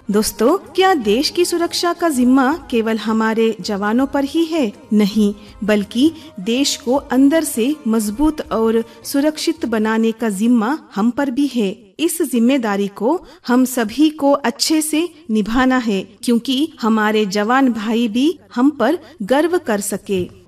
दोस्तों, क्या देश की सुरक्षा का जिम्मा केवल हमारे जवानों पर ही है? नहीं, बल्कि देश को अंदर से मजबूत और सुरक्षित बनाने का जिम्मा हम पर भी है। इस जिम्मेदारी को हम सभी को अच्छे से निभाना है, क्योंकि हमारे जवान भाई भी हम पर गर्व कर सके।